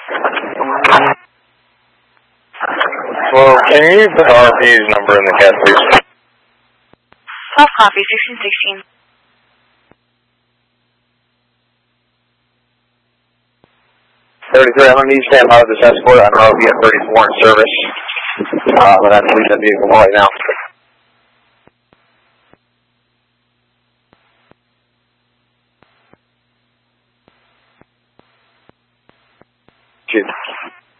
Well, can you put RP's number in the cat, please? 12 copy, 1616. I'm going to need to stand by with this escort. I don't know if you have 34 in service, but I have to leave that vehicle right now. Shoot.